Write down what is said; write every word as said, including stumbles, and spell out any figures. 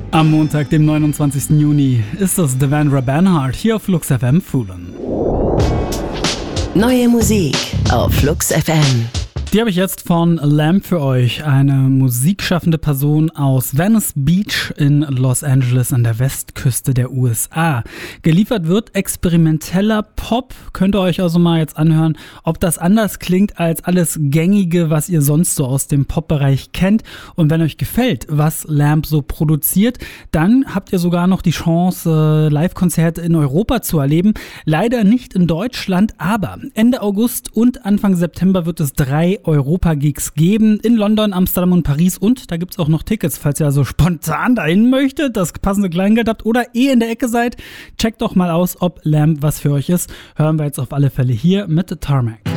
Am Montag, dem neunundzwanzigsten Juni, ist es Devendra Banhart hier auf Flux F M Foolin'. Neue Musik auf Flux F M. Die habe ich jetzt von Lamb für euch, eine musikschaffende Person aus Venice Beach in Los Angeles an der Westküste der U S A. Geliefert wird experimenteller Pop, könnt ihr euch also mal jetzt anhören, ob das anders klingt als alles Gängige, was ihr sonst so aus dem Pop-Bereich kennt. Und wenn euch gefällt, was Lamb so produziert, dann habt ihr sogar noch die Chance, Live-Konzerte in Europa zu erleben. Leider nicht in Deutschland, aber Ende August und Anfang September wird es drei Europa-Gigs geben in London, Amsterdam und Paris, und da gibt's auch noch Tickets, falls ihr also spontan dahin möchtet, das passende Kleingeld habt oder eh in der Ecke seid. Checkt doch mal aus, ob Lamb was für euch ist. Hören wir jetzt auf alle Fälle hier mit Tarmac.